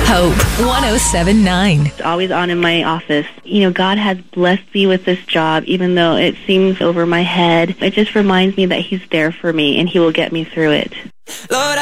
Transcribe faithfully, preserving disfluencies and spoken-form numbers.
Hope one oh seven point nine. It's always on in my office. You know, God has blessed me with this job, even though it seems over my head. It just reminds me that He's there for me and He will get me through it. Lord,